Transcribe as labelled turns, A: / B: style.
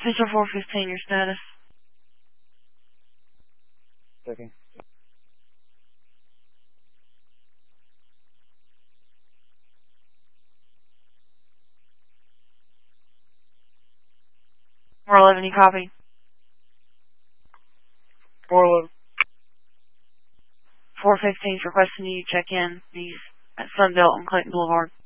A: Fisher 415, your status.
B: Checking.
A: Four 11, you copy?
B: 411.
A: 415's requesting you check in. He's at Sunbelt on Clayton Boulevard.